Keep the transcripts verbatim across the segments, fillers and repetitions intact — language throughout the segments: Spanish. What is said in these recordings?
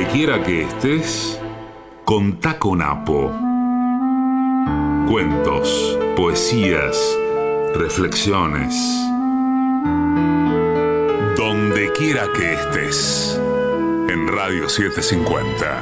Donde quiera que estés, contá con Apo. Cuentos, poesías, reflexiones. Donde quiera que estés, en Radio setecientos cincuenta.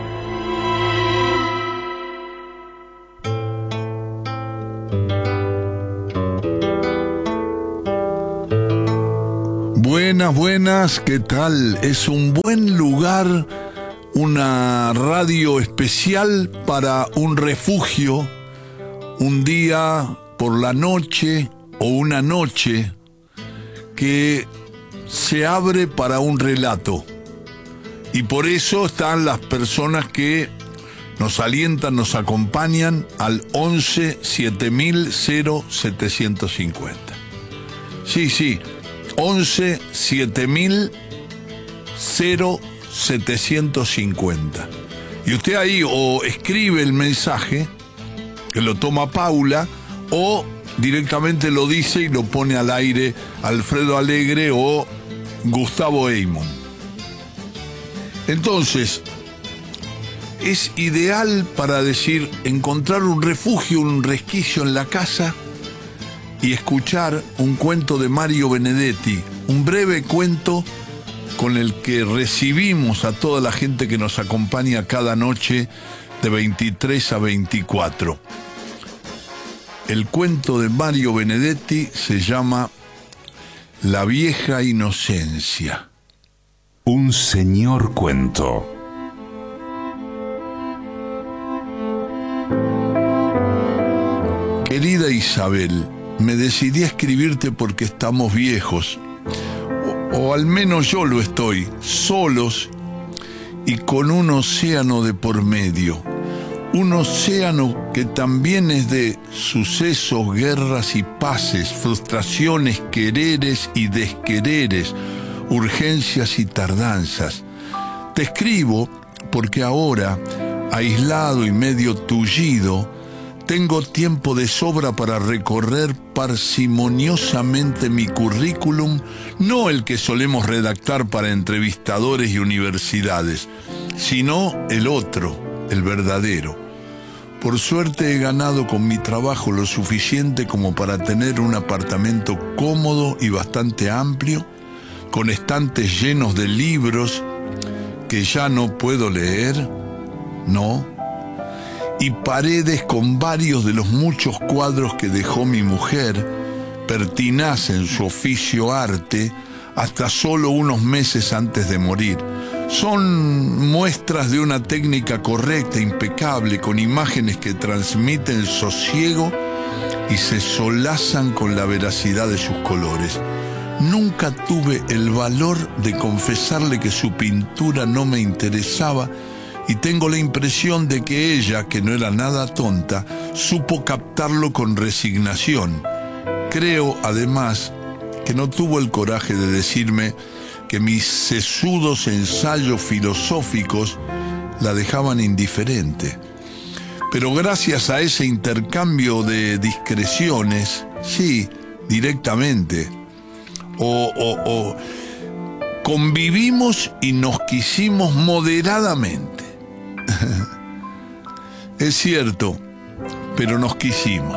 Buenas, buenas, ¿qué tal? Es un buen lugar, una radio especial para un refugio, un día por la noche o una noche que se abre para un relato. Y por eso están las personas que nos alientan, nos acompañan al once siete mil cero setecientos cincuenta. Sí, sí. once siete mil cero setecientos cincuenta. Y usted ahí o escribe el mensaje, que lo toma Paula, o directamente lo dice y lo pone al aire Alfredo Alegre o Gustavo Eymond. Entonces, es ideal para decir, encontrar un refugio, un resquicio en la casa y escuchar un cuento de Mario Benedetti, un breve cuento con el que recibimos a toda la gente que nos acompaña cada noche de veintitrés a veinticuatro. El cuento de Mario Benedetti se llama La vieja inocencia. Un señor cuento. Querida Isabel, me decidí a escribirte porque estamos viejos, o, o al menos yo lo estoy, solos y con un océano de por medio. Un océano que también es de sucesos, guerras y paces, frustraciones, quereres y desquereres, urgencias y tardanzas. Te escribo porque ahora, aislado y medio tullido, tengo tiempo de sobra para recorrer parsimoniosamente mi currículum, no el que solemos redactar para entrevistadores y universidades, sino el otro, el verdadero. Por suerte he ganado con mi trabajo lo suficiente como para tener un apartamento cómodo y bastante amplio, con estantes llenos de libros que ya no puedo leer, no, y paredes con varios de los muchos cuadros que dejó mi mujer, pertinaz en su oficio arte, hasta solo unos meses antes de morir. Son muestras de una técnica correcta, impecable, con imágenes que transmiten sosiego y se solazan con la veracidad de sus colores. Nunca tuve el valor de confesarle que su pintura no me interesaba, y tengo la impresión de que ella, que no era nada tonta, supo captarlo con resignación. Creo, además, que no tuvo el coraje de decirme que mis sesudos ensayos filosóficos la dejaban indiferente. Pero gracias a ese intercambio de discreciones, sí, directamente, o, o, o convivimos y nos quisimos moderadamente. Es cierto, pero nos quisimos.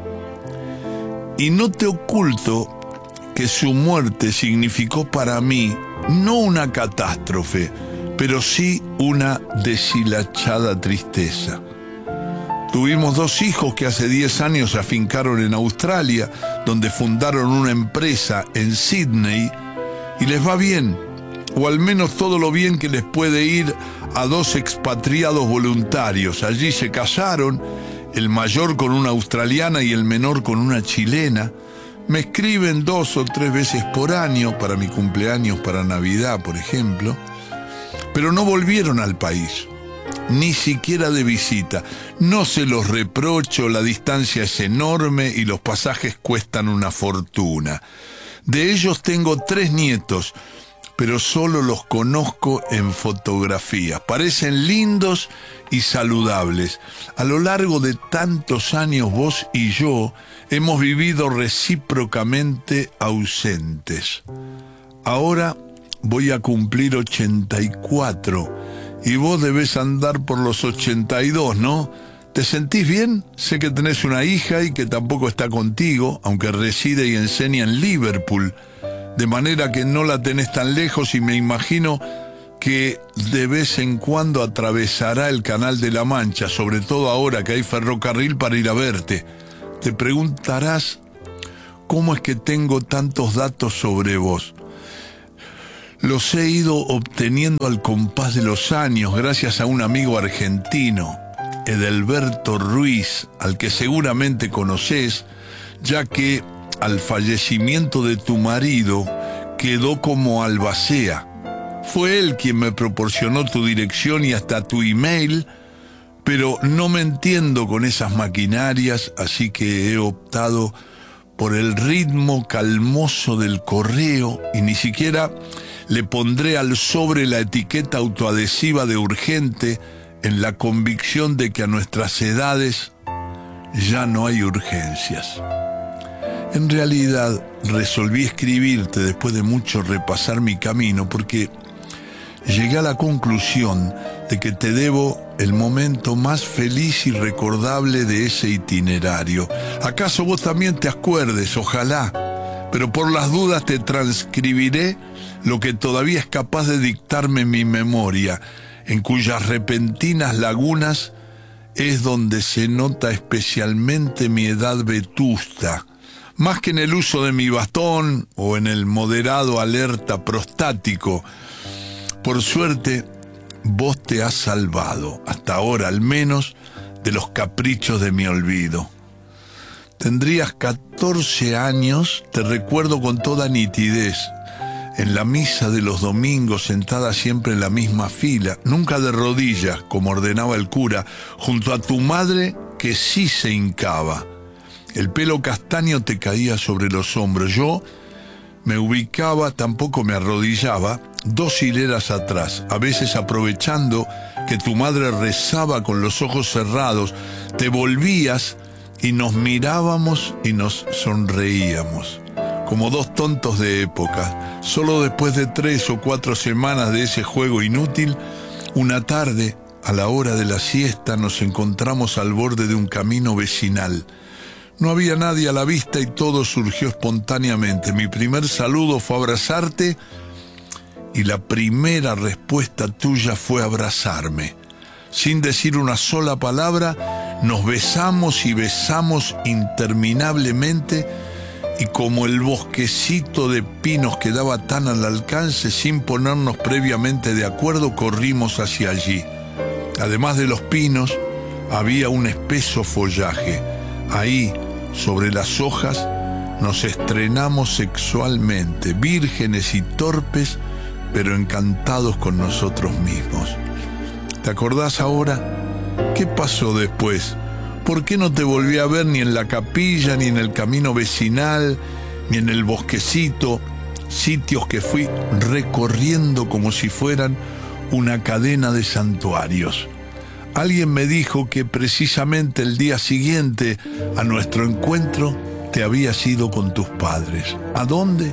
Y no te oculto que su muerte significó para mí no una catástrofe, pero sí una deshilachada tristeza. Tuvimos dos hijos que hace diez años se afincaron en Australia, donde fundaron una empresa en Sydney, y les va bien, o al menos todo lo bien que les puede ir a dos expatriados voluntarios. Allí se casaron, el mayor con una australiana y el menor con una chilena. Me escriben dos o tres veces por año, para mi cumpleaños, para Navidad, por ejemplo, pero no volvieron al país, ni siquiera de visita. No se los reprocho, la distancia es enorme y los pasajes cuestan una fortuna. De ellos tengo tres nietos, pero solo los conozco en fotografías. Parecen lindos y saludables. A lo largo de tantos años vos y yo hemos vivido recíprocamente ausentes. Ahora voy a cumplir ochenta y cuatro Y vos debés andar por los ochenta y dos, ¿no? ¿Te sentís bien? Sé que tenés una hija y que tampoco está contigo, aunque reside y enseña en Liverpool, de manera que no la tenés tan lejos y me imagino que de vez en cuando atravesará el Canal de la Mancha, sobre todo ahora que hay ferrocarril para ir a verte. Te preguntarás, ¿cómo es que tengo tantos datos sobre vos? Los he ido obteniendo al compás de los años gracias a un amigo argentino, Edelberto Ruiz, al que seguramente conocés, ya que al fallecimiento de tu marido quedó como albacea. Fue él quien me proporcionó tu dirección y hasta tu email, pero no me entiendo con esas maquinarias, así que he optado por el ritmo calmoso del correo y ni siquiera le pondré al sobre la etiqueta autoadhesiva de urgente en la convicción de que a nuestras edades ya no hay urgencias. En realidad resolví escribirte después de mucho repasar mi camino porque llegué a la conclusión de que te debo el momento más feliz y recordable de ese itinerario. ¿Acaso vos también te acuerdes? Ojalá. Pero por las dudas te transcribiré lo que todavía es capaz de dictarme mi memoria, en cuyas repentinas lagunas es donde se nota especialmente mi edad vetusta, más que en el uso de mi bastón o en el moderado alerta prostático. Por suerte, vos te has salvado, hasta ahora al menos, de los caprichos de mi olvido. Tendrías catorce años, te recuerdo con toda nitidez, en la misa de los domingos, sentada siempre en la misma fila, nunca de rodillas, como ordenaba el cura, junto a tu madre que sí se hincaba. El pelo castaño te caía sobre los hombros. Yo me ubicaba, tampoco me arrodillaba, dos hileras atrás, a veces aprovechando que tu madre rezaba con los ojos cerrados, te volvías y nos mirábamos y nos sonreíamos, como dos tontos de época. Solo después de tres o cuatro semanas de ese juego inútil, una tarde, a la hora de la siesta, nos encontramos al borde de un camino vecinal. No había nadie a la vista y todo surgió espontáneamente. Mi primer saludo fue abrazarte y la primera respuesta tuya fue abrazarme. Sin decir una sola palabra, nos besamos y besamos interminablemente y como el bosquecito de pinos quedaba tan al alcance, sin ponernos previamente de acuerdo, corrimos hacia allí. Además de los pinos, había un espeso follaje. Ahí, sobre las hojas, nos estrenamos sexualmente, vírgenes y torpes, pero encantados con nosotros mismos. ¿Te acordás ahora? ¿Qué pasó después? ¿Por qué no te volví a ver ni en la capilla, ni en el camino vecinal, ni en el bosquecito? Sitios que fui recorriendo como si fueran una cadena de santuarios. Alguien me dijo que precisamente el día siguiente a nuestro encuentro te habías ido con tus padres. ¿A dónde?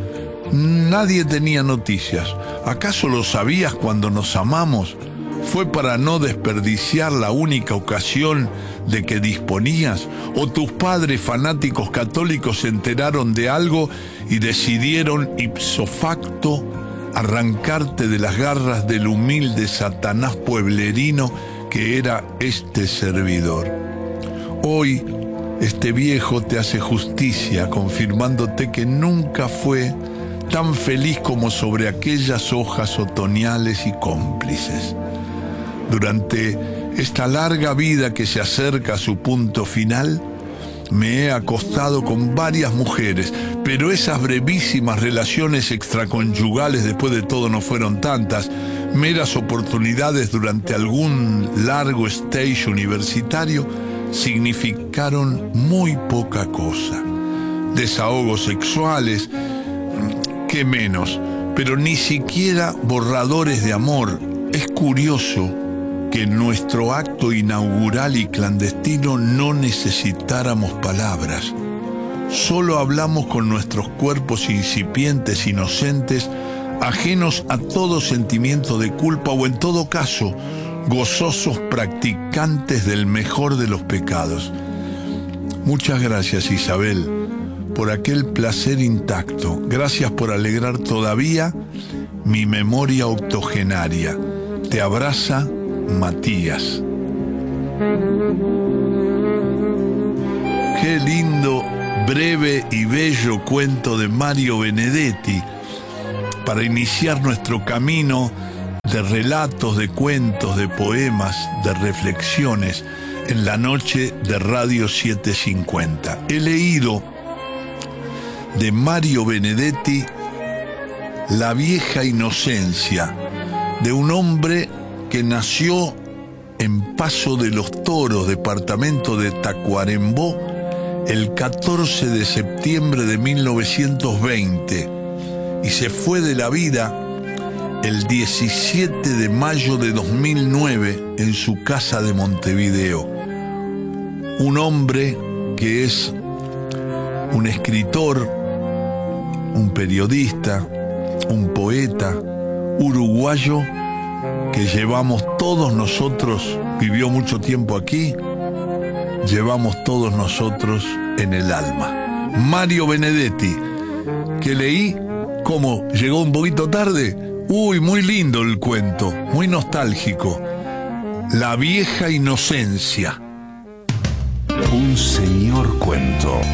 Nadie tenía noticias. ¿Acaso lo sabías cuando nos amamos? ¿Fue para no desperdiciar la única ocasión de que disponías? ¿O tus padres fanáticos católicos se enteraron de algo y decidieron ipso facto arrancarte de las garras del humilde Satanás pueblerino que era este servidor? Hoy, este viejo te hace justicia confirmándote que nunca fue tan feliz como sobre aquellas hojas otoñales y cómplices. Durante esta larga vida que se acerca a su punto final, me he acostado con varias mujeres, pero esas brevísimas relaciones extraconyugales después de todo no fueron tantas, meras oportunidades durante algún largo stage universitario, significaron muy poca cosa. Desahogos sexuales, qué menos, pero ni siquiera borradores de amor. Es curioso que en nuestro acto inaugural y clandestino no necesitáramos palabras. Solo hablamos con nuestros cuerpos incipientes, inocentes, ajenos a todo sentimiento de culpa o en todo caso, gozosos practicantes del mejor de los pecados. Muchas gracias, Isabel, por aquel placer intacto. Gracias por alegrar todavía mi memoria octogenaria. Te abraza, Matías. Qué lindo, breve y bello cuento de Mario Benedetti para iniciar nuestro camino de relatos, de cuentos, de poemas, de reflexiones en la noche de Radio setecientos cincuenta. He leído de Mario Benedetti La vieja inocencia, de un hombre que nació en Paso de los Toros, departamento de Tacuarembó, el catorce de septiembre de mil novecientos veinte, y se fue de la vida el diecisiete de mayo de dos mil nueve en su casa de Montevideo. Un hombre que es un escritor, un periodista, un poeta uruguayo que llevamos todos nosotros, vivió mucho tiempo aquí, llevamos todos nosotros en el alma. Mario Benedetti, que leí, ¿cómo? ¿Llegó un poquito tarde? Uy, muy lindo el cuento, muy nostálgico. La vieja inocencia. Un señor cuento.